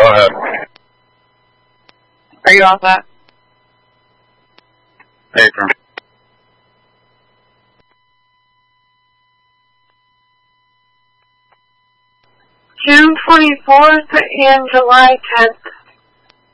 Go ahead. Are you all set? Paper. June 24th and July 10th.